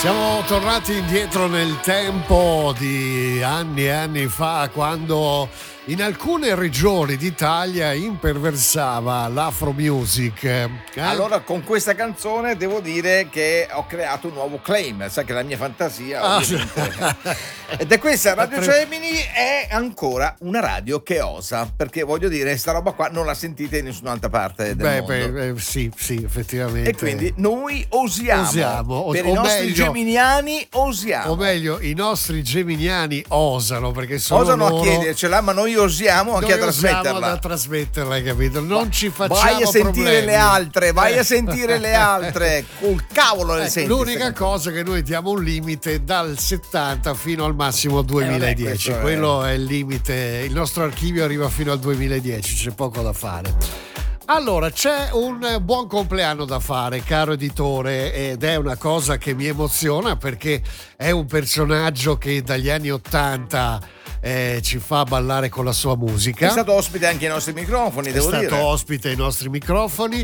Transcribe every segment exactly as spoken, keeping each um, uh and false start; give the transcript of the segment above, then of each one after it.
Siamo tornati indietro nel tempo di anni e anni fa, quando in alcune regioni d'Italia imperversava l'afro music. Eh? Allora, con questa canzone devo dire che ho creato un nuovo claim, sai che la mia fantasia Ah, ovviamente. Ed è questa, Radio Gemini è ancora una radio che osa, perché voglio dire, sta roba qua non la sentite in nessun'altra parte del Beh, mondo. beh, sì, sì, effettivamente. E quindi noi osiamo, Osiamo, o- per o i nostri meglio- geminiani osiamo. O meglio, i nostri geminiani osano, perché sono Osano loro... a chiedercela, ma noi osiamo anche Noi a osiamo trasmetterla. a trasmetterla, hai capito? Non ci facciamo Vai a sentire problemi. le altre, vai Eh. a sentire le altre. Col cavolo le Eh, senti. l'unica ste cosa che noi diamo un limite dal settanta fino al massimo duemiladieci, questo è- quello è il limite, il nostro archivio arriva fino al duemiladieci, c'è poco da fare. Allora, c'è un buon compleanno da fare, caro editore, ed è una cosa che mi emoziona perché è un personaggio che dagli anni ottanta eh, ci fa ballare con la sua musica. È stato ospite anche ai nostri microfoni, È devo stato dire. ospite ai nostri microfoni,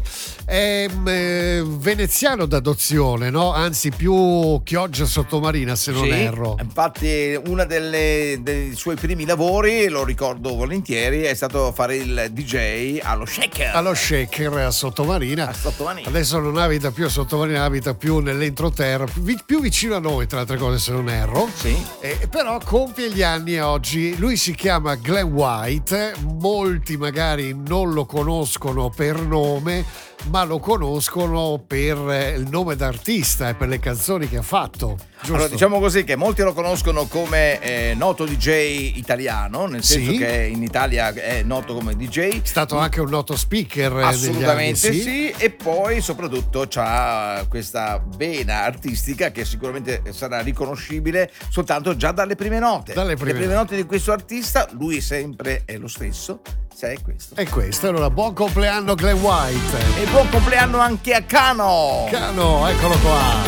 è mm, eh, veneziano d'adozione, no? Anzi più Chioggia Sottomarina, se non Sì, erro. infatti una delle, dei suoi primi lavori, lo ricordo volentieri, è stato fare il D J allo Shaker. Allo Shaker a Sottomarina. A Sottomarina. Adesso non abita più a Sottomarina, abita più nell'entroterra, più, più vicino a noi, tra le altre cose, se non erro. Sì. Eh, però compie gli anni oggi. Lui si chiama Glenn White, molti magari non lo conoscono per nome, ma lo conoscono per eh, il nome d'artista e per le canzoni che ha fatto. Giusto? Allora, diciamo così che molti lo conoscono come eh, noto D J italiano, nel senso Sì. che in Italia è noto come D J. È stato anche un noto speaker eh, negli anni, Assolutamente sì. sì, e poi soprattutto c'ha questa vena artistica che sicuramente sarà riconoscibile soltanto già dalle prime note. Dalle prime Le prime note di questo artista, lui sempre è lo stesso, sai, è questo. E questo, allora, buon compleanno Glenn White. E buon compleanno anche a Cano! Cano, eccolo qua.